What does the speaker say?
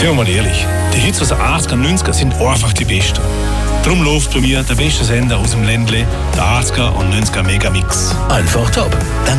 Sind wir mal ehrlich, die Hits aus den 80er und 90er sind einfach die besten. Darum läuft bei mir der beste Sender aus dem Ländle, der 80er und 90er Megamix. Einfach top.